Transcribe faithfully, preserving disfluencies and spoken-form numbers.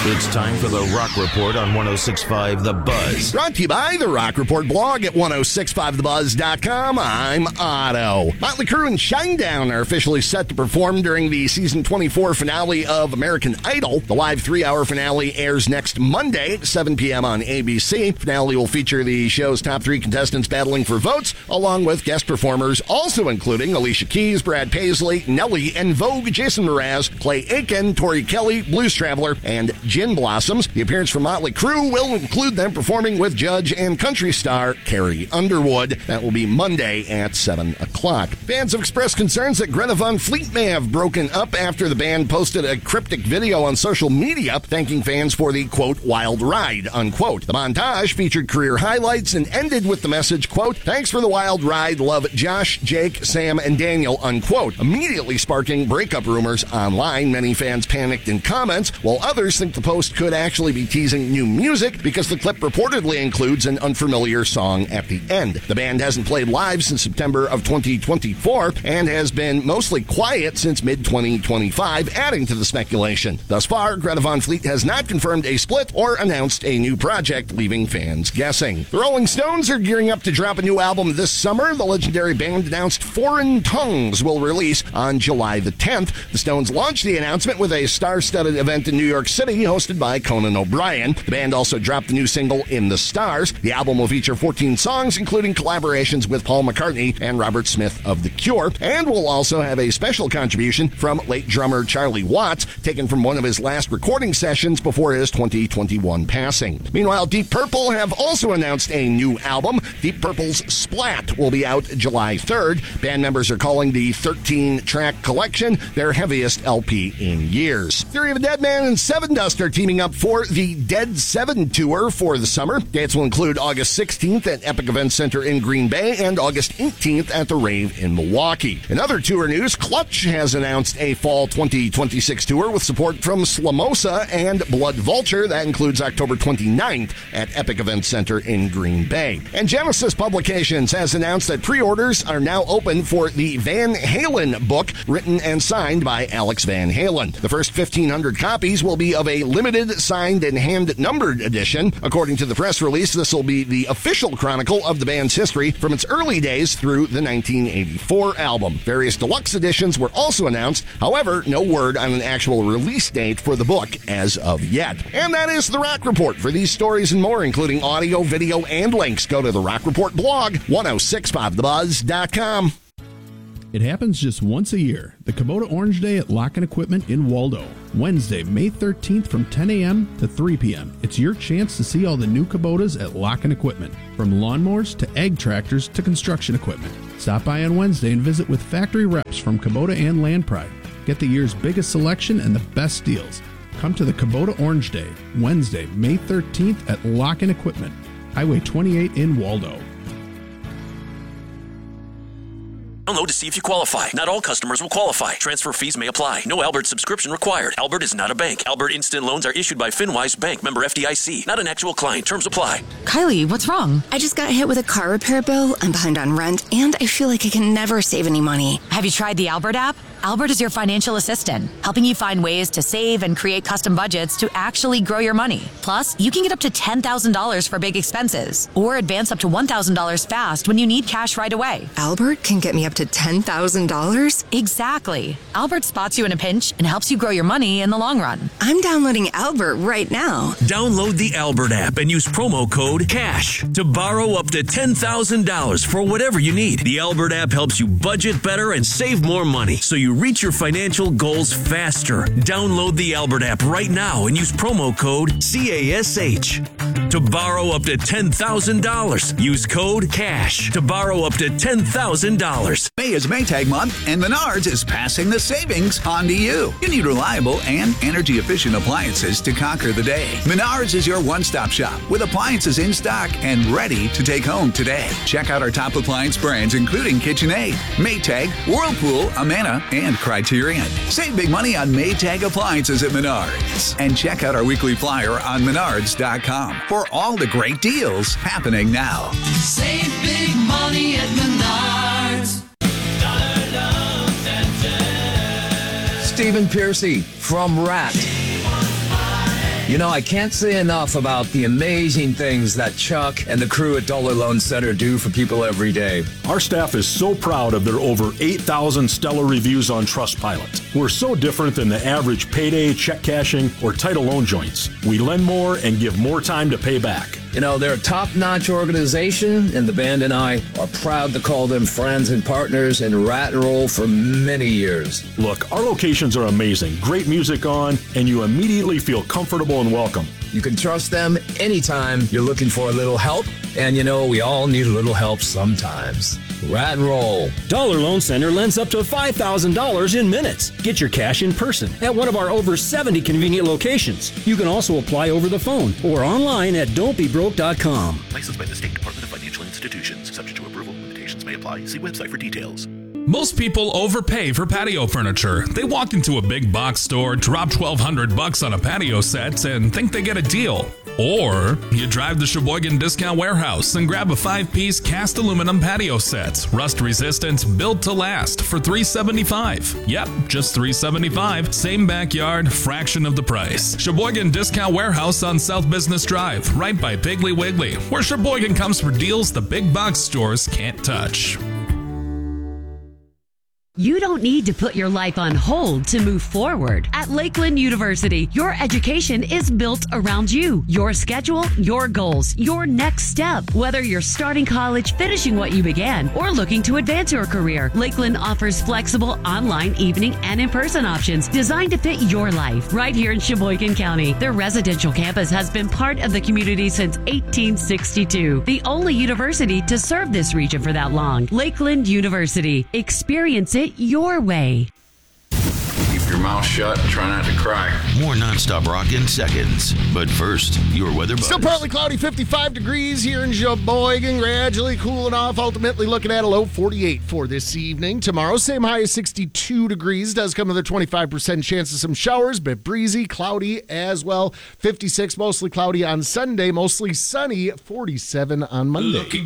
It's time for the Rock Report on one oh six point five The Buzz. Brought to you by the Rock Report blog at ten sixty-five the buzz dot com. I'm Otto. Motley Crue and Shinedown are officially set to perform during the season twenty-four finale of American Idol. The live three-hour finale airs next Monday at seven p.m. on A B C. Finale will feature the show's top three contestants battling for votes, along with guest performers, also including Alicia Keys, Brad Paisley, Nelly, and Vogue, Jason Mraz, Clay Aiken, Tori Kelly, Blues Traveler, and Gin Blossoms. The appearance from Motley Crue will include them performing with Judge and country star Carrie Underwood. That will be Monday at seven o'clock. Fans have expressed concerns that Greta Van Fleet may have broken up after the band posted a cryptic video on social media thanking fans for the, quote, wild ride, unquote. The montage featured career highlights and ended with the message, quote, thanks for the wild ride, love Josh, Jake, Sam, and Daniel, unquote, immediately sparking breakup rumors online. Many fans panicked in comments, while others think the post could actually be teasing new music because the clip reportedly includes an unfamiliar song at the end. The band hasn't played live since September of twenty twenty-four and has been mostly quiet since mid twenty twenty-five, adding to the speculation. Thus far, Greta Van Fleet has not confirmed a split or announced a new project, leaving fans guessing. The Rolling Stones are gearing up to drop a new album this summer. The legendary band announced Foreign Tongues will release on July the tenth. The Stones launched the announcement with a star-studded event in New York City hosted by Conan O'Brien. The band also dropped the new single In the Stars. The album will feature fourteen songs, including collaborations with Paul McCartney and Robert Smith of The Cure, and will also have a special contribution from late drummer Charlie Watts, taken from one of his last recording sessions before his twenty twenty-one passing. Meanwhile, Deep Purple have also announced a new album. Deep Purple's Splat will be out July third. Band members are calling the thirteen-track collection their heaviest L P in years. Theory of a Dead Man and Seven Dust are teaming up for the Dead Seven Tour for the summer. Dates will include August sixteenth at Epic Events Center in Green Bay and August eighteenth at the Rave in Milwaukee. In other tour news, Clutch has announced a fall twenty twenty-six tour with support from Slamosa and Blood Vulture. That includes October twenty-ninth at Epic Events Center in Green Bay. And Genesis Publications has announced that pre-orders are now open for the Van Halen book, written and signed by Alex Van Halen. The first fifteen hundred copies will be of a limited, signed, and hand-numbered edition. According to the press release, this will be the official chronicle of the band's history from its early days through the nineteen eighty-four album. Various deluxe editions were also announced. However, no word on an actual release date for the book as of yet. And that is the Rock Report. For these stories and more, including audio, video, and links, go to the Rock Report blog, ten sixty-five the buzz dot com. It happens just once a year, the Kubota Orange Day at Lock and Equipment in Waldo. Wednesday, May thirteenth from ten a.m. to three p.m. It's your chance to see all the new Kubotas at Lock and Equipment, from lawnmowers to ag tractors to construction equipment. Stop by on Wednesday and visit with factory reps from Kubota and Land Pride. Get the year's biggest selection and the best deals. Come to the Kubota Orange Day, Wednesday, May thirteenth at Lock and Equipment, Highway twenty-eight in Waldo. Download to see if you qualify. Not all customers will qualify. Transfer fees may apply. No Albert subscription required. Albert is not a bank. Albert Instant Loans are issued by FinWise Bank, member F D I C. Not an actual client. Terms apply. Kylie, what's wrong? I just got hit with a car repair bill. I'm behind on rent, and I feel like I can never save any money. Have you tried the Albert app? Albert is your financial assistant, helping you find ways to save and create custom budgets to actually grow your money. Plus, you can get up to ten thousand dollars for big expenses, or advance up to one thousand dollars fast when you need cash right away. Albert can get me up to ten thousand dollars? Exactly. Albert spots you in a pinch and helps you grow your money in the long run. I'm downloading Albert right now. Download the Albert app and use promo code CASH to borrow up to ten thousand dollars for whatever you need. The Albert app helps you budget better and save more money, so you reach your financial goals faster. Download the Albert app right now and use promo code CASH to borrow up to ten thousand dollars. Use code CASH to borrow up to ten thousand dollars. May is Maytag month, and Menards is passing the savings on to you. You need reliable and energy-efficient appliances to conquer the day. Menards is your one-stop shop with appliances in stock and ready to take home today. Check out our top appliance brands, including KitchenAid, Maytag, Whirlpool, Amana, and Criterion. Save big money on Maytag appliances at Menards. And check out our weekly flyer on menards dot com for all the great deals happening now. Save big money at Menards. Stephen Piercy from Rat. You know, I can't say enough about the amazing things that Chuck and the crew at Dollar Loan Center do for people every day. Our staff is so proud of their over eight thousand stellar reviews on Trustpilot. We're so different than the average payday, check cashing, or title loan joints. We lend more and give more time to pay back. You know, they're a top-notch organization, and the band and I are proud to call them friends and partners in Rat and Roll for many years. Look, our locations are amazing. Great music on, and you immediately feel comfortable and welcome. You can trust them anytime you're looking for a little help, and you know, we all need a little help sometimes. Rat and Roll. Dollar Loan Center lends up to five thousand dollars in minutes. Get your cash in person at one of our over seventy convenient locations. You can also apply over the phone or online at don't be broke dot com. Licensed by the State Department of Financial Institutions. Subject to approval. Limitations may apply. See website for details. Most people overpay for patio furniture. They walk into a big box store, drop twelve hundred bucks on a patio set, and think they get a deal. Or you drive to Sheboygan Discount Warehouse and grab a five-piece cast aluminum patio set, rust-resistant, built to last, for three hundred seventy-five dollars. Yep, just three hundred seventy-five dollars. Same backyard, fraction of the price. Sheboygan Discount Warehouse on South Business Drive, right by Piggly Wiggly, where Sheboygan comes for deals the big box stores can't touch. You don't need to put your life on hold to move forward. At Lakeland University, your education is built around you, your schedule, your goals, your next step. Whether you're starting college, finishing what you began, or looking to advance your career, Lakeland offers flexible online, evening, and in-person options designed to fit your life. Right here in Sheboygan County, their residential campus has been part of the community since eighteen sixty-two. The only university to serve this region for that long. Lakeland University. Experience it your way. Keep your mouth shut and try not to cry. More nonstop rock in seconds. But first, your weather buzz. Still partly cloudy, fifty-five degrees here in Sheboygan. Gradually cooling off. Ultimately looking at a low forty-eight for this evening. Tomorrow, same high as sixty-two degrees. Does come with a twenty-five percent chance of some showers, but breezy, cloudy as well. fifty-six, mostly cloudy on Sunday. Mostly sunny, forty-seven on Monday. Looking